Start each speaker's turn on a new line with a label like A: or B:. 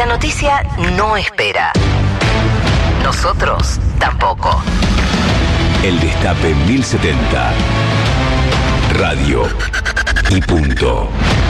A: La noticia no espera. Nosotros tampoco.
B: El Destape 1070. Radio y punto.